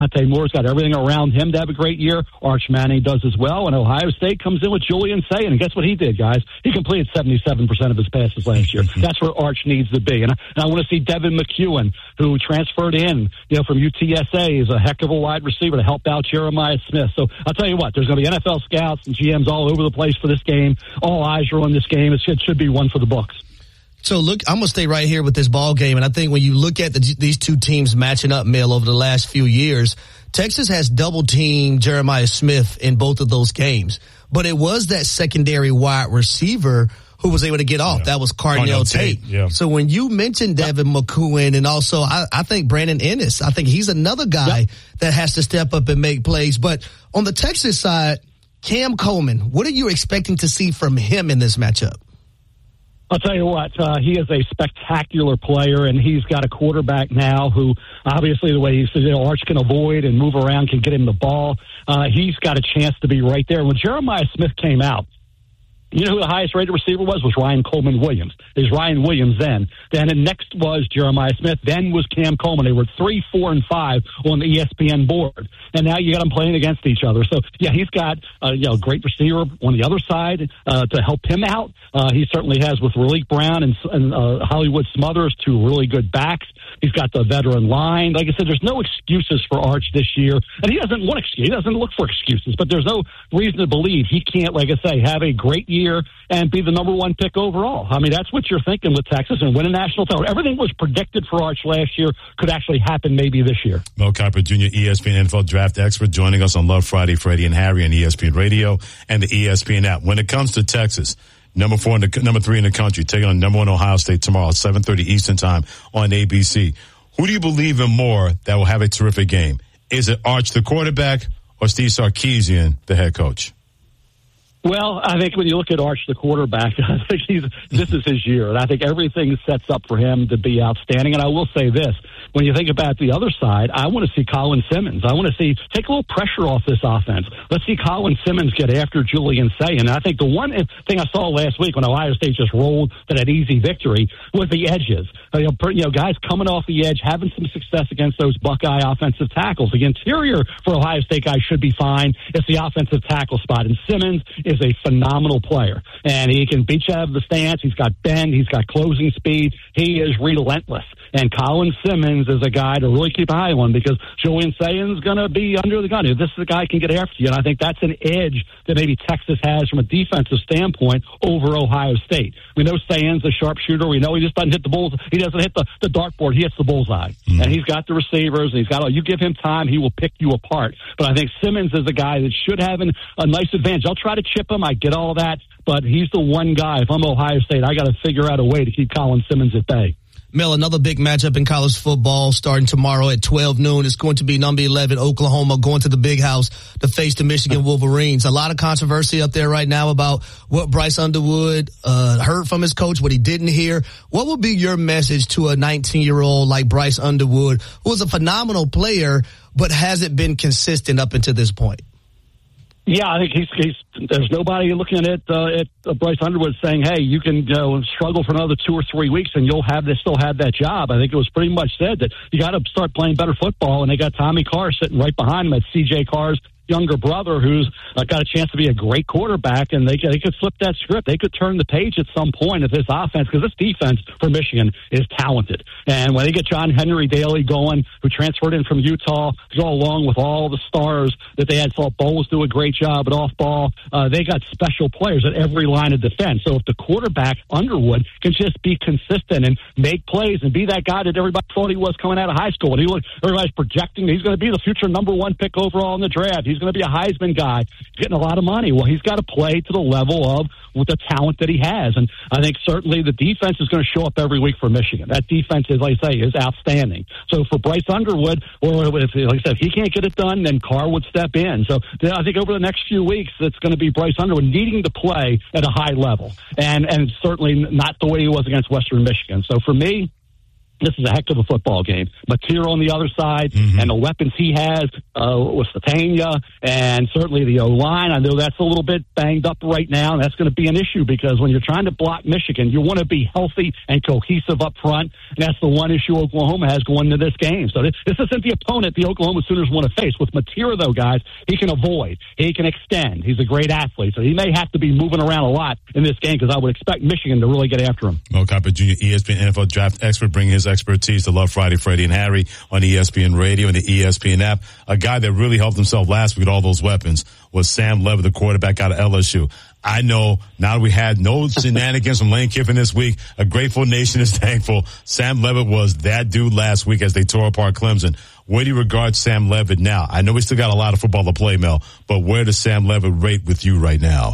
Dante Moore's got everything around him to have a great year. Arch Manning does as well. And Ohio State comes in with Julian Sayin. And guess what he did, guys? He completed 77% of his passes last year. That's where Arch needs to be. And I want to see Devin McEwen, who transferred in, from UTSA, is a heck of a wide receiver to help out Jeremiah Smith. So I'll tell you what, there's going to be NFL scouts and GMs all over the place for this game. All eyes are on this game. It should be one for the books. So, look, I'm going to stay right here with this ball game, and I think when you look at these two teams matching up, Mel, over the last few years, Texas has double-teamed Jeremiah Smith in both of those games. But it was that secondary wide receiver who was able to get off. Yeah. That was Carnell Tate. Yeah. So when you mentioned Devin McEwen and also I think Brandon Ennis, I think he's another guy that has to step up and make plays. But on the Texas side, Cam Coleman, what are you expecting to see from him in this matchup? I'll tell you what, he is a spectacular player, and he's got a quarterback now who, obviously, the way he says, Arch can avoid and move around, can get him the ball. He's got a chance to be right there. When Jeremiah Smith came out, you know who the highest rated receiver was Ryan Coleman Williams. It was Ryan Williams then. Then the next was Jeremiah Smith. Then was Cam Coleman. They were 3, 4, and 5 on the ESPN board. And now you got them playing against each other. So, yeah, he's got a great receiver on the other side to help him out. He certainly has with Raleek Brown and Hollywood Smothers, two really good backs. He's got the veteran line. Like I said, there's no excuses for Arch this year. And he doesn't want excuses. He doesn't look for excuses. But there's no reason to believe he can't, like I say, have a great year and be the number one pick overall. I mean, that's what you're thinking with Texas and win a national title. Everything was predicted for Arch last year could actually happen maybe this year. Mel Kiper Jr., ESPN NFL draft expert, joining us on Love Friday, Freddie and Harry on ESPN Radio and the ESPN app. When it comes to Texas, number 3 in the country, taking on number 1 Ohio State tomorrow at 7:30 Eastern time on ABC. Who do you believe in more that will have a terrific game? Is it Arch, the quarterback, or Steve Sarkisian, the head coach? Well, I think when you look at Arch, the quarterback, I think this is his year. And I think everything sets up for him to be outstanding. And I will say this, when you think about the other side, I want to see Colin Simmons. I want to take a little pressure off this offense. Let's see Colin Simmons get after Julian Sayin. I think the one thing I saw last week when Ohio State just rolled to that easy victory was the edges. Guys coming off the edge, having some success against those Buckeye offensive tackles. The interior for Ohio State guys should be fine. It's the offensive tackle spot. And Simmons is a phenomenal player, and he can beat you out of the stance. He's got bend. He's got closing speed. He is relentless. And Colin Simmons is a guy to really keep an eye on because Julian Sayin's going to be under the gun. This is a guy who can get after you, and I think that's an edge that maybe Texas has from a defensive standpoint over Ohio State. We know Sayin's a sharpshooter. We know he just doesn't hit the bulls. He doesn't hit the dartboard. He hits the bullseye. Mm-hmm. And he's got the receivers. And you give him time, he will pick you apart. But I think Simmons is a guy that should have a nice advantage. I'll try to chip him. I get all that, but he's the one guy. If I'm Ohio State, I got to figure out a way to keep Colin Simmons at bay. Mel, another big matchup in college football starting tomorrow at 12 noon. It's going to be number 11, Oklahoma, going to the Big House to face the Michigan Wolverines. A lot of controversy up there right now about what Bryce Underwood heard from his coach, what he didn't hear. What would be your message to a 19-year-old like Bryce Underwood, who was a phenomenal player but hasn't been consistent up until this point? Yeah, I think he's there's nobody looking at Bryce Underwood saying, hey, you can struggle for another 2 or 3 weeks and you'll still have that job. I think it was pretty much said that you got to start playing better football, and they got Tommy Carr sitting right behind him at C.J. Carr's younger brother who's got a chance to be a great quarterback, and they could flip that script. They could turn the page at some point of this offense, because this defense for Michigan is talented. And when they get John Henry Daly going, who transferred in from Utah, to go along with all the stars that they had, thought Bowles do a great job at off ball, they got special players at every line of defense. So if the quarterback, Underwood, can just be consistent and make plays and be that guy that everybody thought he was coming out of high school, and everybody's projecting he's going to be the future number 1 pick overall in the draft. He's going to be a Heisman guy, getting a lot of money. Well, he's got to play to the level of with the talent that he has. And I think certainly the defense is going to show up every week for Michigan. That defense, is, like I say, is outstanding. So for Bryce Underwood, or like I said, if he can't get it done, then Carr would step in. So I think over the next few weeks, it's going to be Bryce Underwood needing to play at a high level, and certainly not the way he was against Western Michigan. So for me, This is a heck of a football game. Mateer on the other side, and the weapons he has with Satania, and certainly the O-line. I know that's a little bit banged up right now, and that's going to be an issue because when you're trying to block Michigan, you want to be healthy and cohesive up front, and that's the one issue Oklahoma has going into this game. So this isn't the opponent the Oklahoma Sooners want to face. With Mateer, though, guys, he can avoid. He can extend. He's a great athlete, so he may have to be moving around a lot in this game because I would expect Michigan to really get after him. Mel Kiper Jr., ESPN NFL draft expert, bringing his expertise to Love Friday, Freddie and Harry on ESPN Radio and the ESPN app. A guy that really helped himself last week with all those weapons was Sam Levitt, the quarterback out of LSU. I know now that we had no shenanigans from Lane Kiffin this week, a grateful nation is thankful. Sam Levitt was that dude last week as they tore apart Clemson. Where do you regard Sam Levitt now? I know we still got a lot of football to play, Mel, but where does Sam Levitt rate with you right now?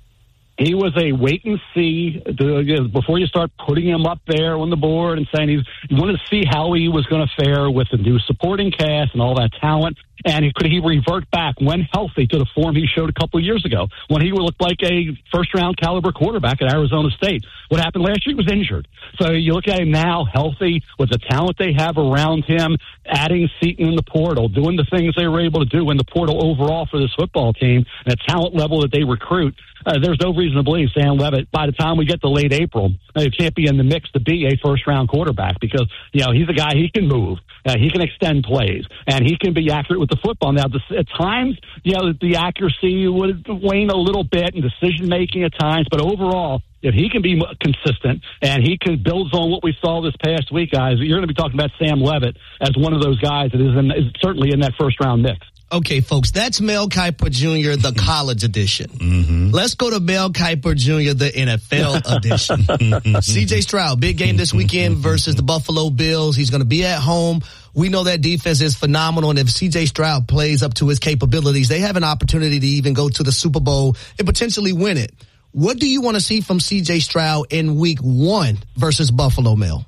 He was a wait and see before you start putting him up there on the board and saying you wanted to see how he was going to fare with the new supporting cast and all that talent. And could he revert back when healthy to the form he showed a couple of years ago when he looked like a first-round caliber quarterback at Arizona State? What happened last year? He was injured. So you look at him now, healthy, with the talent they have around him, adding Seton in the portal, doing the things they were able to do in the portal overall for this football team, and the talent level that they recruit. There's no reason to believe Sam Levitt, by the time we get to late April, he can't be in the mix to be a first-round quarterback because, he's a guy, he can move, he can extend plays, and he can be accurate with the football. Now, at times, the accuracy would wane a little bit and decision-making at times, but overall, if he can be consistent and he can build on what we saw this past week, guys, you're going to be talking about Sam Levitt as one of those guys that is certainly in that first-round mix. Okay, folks, that's Mel Kiper Jr., the college edition. Let's go to Mel Kiper Jr., the NFL edition. C.J. Stroud, big game this weekend versus the Buffalo Bills. He's going to be at home. We know that defense is phenomenal, and if C.J. Stroud plays up to his capabilities, they have an opportunity to even go to the Super Bowl and potentially win it. What do you want to see from C.J. Stroud in week 1 versus Buffalo, Mel?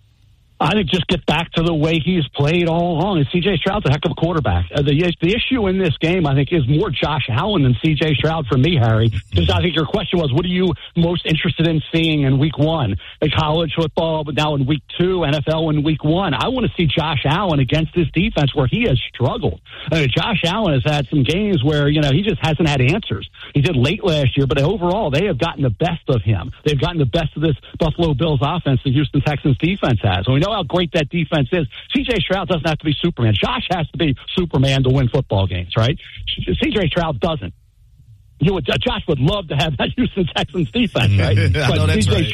I think just get back to the way he's played all along. And C.J. Stroud's a heck of a quarterback. The issue in this game, I think, is more Josh Allen than C.J. Stroud for me, Harry. Because I think your question was, what are you most interested in seeing in week 1? In college football, but now in week 2, NFL in week 1. I want to see Josh Allen against this defense where he has struggled. Josh Allen has had some games where, he just hasn't had answers. He did late last year, but overall, they have gotten the best of him. They've gotten the best of this Buffalo Bills offense the Houston Texans defense has. And we know how great that defense is. C.J. Stroud doesn't have to be Superman. Josh has to be Superman to win football games, right? C.J. Stroud doesn't. Josh would love to have that Houston Texans defense, right? But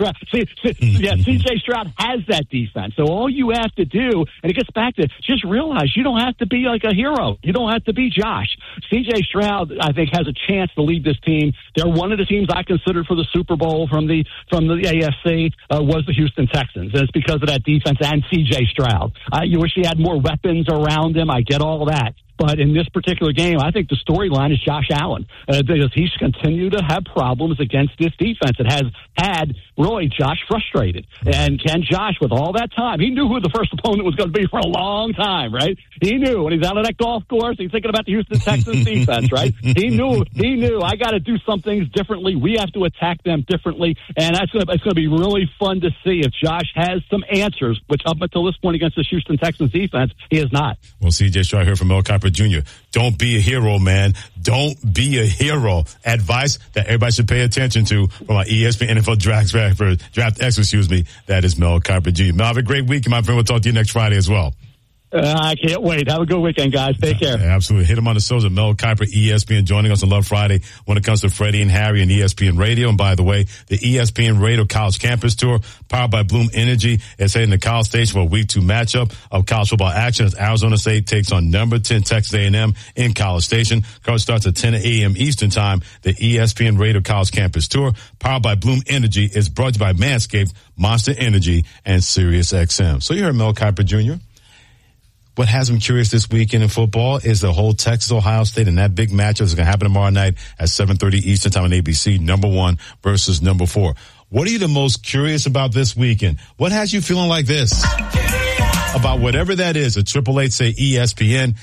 C.J. Stroud has that defense. So all you have to do, and it gets back to just realize you don't have to be like a hero. You don't have to be Josh. C.J. Stroud, I think, has a chance to lead this team. They're one of the teams I considered for the Super Bowl from the AFC was the Houston Texans. And it's because of that defense and C.J. Stroud. You wish he had more weapons around him. I get all that. But in this particular game, I think the storyline is Josh Allen because he's continued to have problems against this defense. It has had really Josh frustrated. And can Josh, with all that time, he knew who the first opponent was going to be for a long time, right? He knew when he's out on that golf course, he's thinking about the Houston Texans defense, right? He knew I got to do some things differently. We have to attack them differently. And it's going to be really fun to see if Josh has some answers, which up until this point against the Houston Texans defense, he has not. Well, CJ Stroud here from Mel Kiper Jr. Don't be a hero, man. Don't be a hero. Advice that everybody should pay attention to from our ESPN NFL draft expert, that is Mel Kiper Jr. Mel, have a great week, and my friend, we'll talk to you next Friday as well. I can't wait. Have a good weekend, guys. Take care. Absolutely. Hit him on the socials. Mel Kiper, ESPN, joining us on Love Friday when it comes to Freddie and Harry and ESPN Radio. And by the way, the ESPN Radio College Campus Tour, powered by Bloom Energy, is heading to College Station for a Week 2 matchup of college football action as Arizona State takes on number 10 Texas A&M in College Station. Coverage starts at 10 a.m. Eastern Time. The ESPN Radio College Campus Tour, powered by Bloom Energy, is brought to you by Manscaped, Monster Energy, and Sirius XM. So you heard Mel Kiper Jr. What has him curious this weekend in football is the whole Texas-Ohio State and that big matchup is going to happen tomorrow night at 7:30 Eastern Time on ABC, number 1 versus number 4. What are you the most curious about this weekend? What has you feeling like this? About whatever that is, a 888-SAY-ESPN,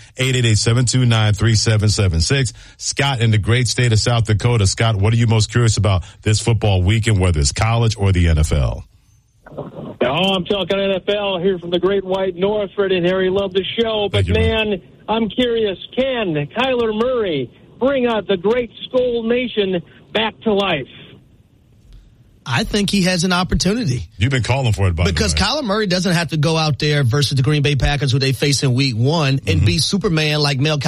888-729-3776. Scott in the great state of South Dakota. Scott, what are you most curious about this football weekend, whether it's college or the NFL? Oh, I'm talking NFL here from the Great White North. Fred and Harry love the show. But, man, I'm curious, can Kyler Murray bring out the great Skol Nation back to life? I think he has an opportunity. You've been calling for it, by the way. Because Kyler Murray doesn't have to go out there versus the Green Bay Packers who they face in week 1 and be Superman like Mel